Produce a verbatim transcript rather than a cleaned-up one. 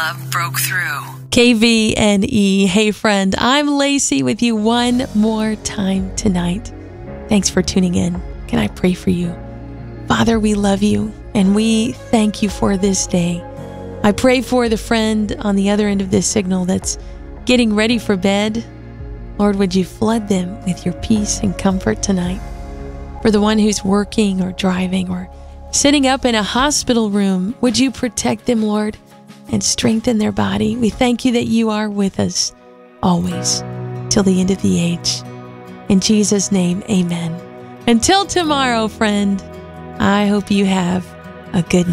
love broke through. K V N E. Hey, friend, I'm Lacey with you one more time tonight. Thanks for tuning in. Can I pray for you? Father, we love you and we thank you for this day. I pray for the friend on the other end of this signal that's getting ready for bed. Lord, would you flood them with your peace and comfort tonight? For the one who's working or driving or sitting up in a hospital room, would you protect them, Lord, and strengthen their body? We thank you that you are with us always till the end of the age. In Jesus' name, amen. Until tomorrow, friend, I hope you have a good night.